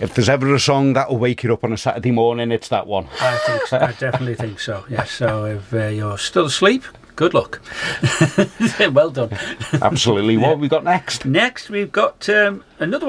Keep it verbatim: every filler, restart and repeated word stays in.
If there's ever a song that will wake you up on a Saturday morning, it's that one. I think so. I definitely think so. Yes. So if uh, you're still asleep, good luck. Well done. Absolutely. What have we got next? Next, we've got um, another